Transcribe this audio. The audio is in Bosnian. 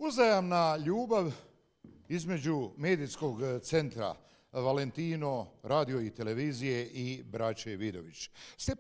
Uzajamna ljubav između medijskog centra Valentino, radio i televizije i braće Vidović.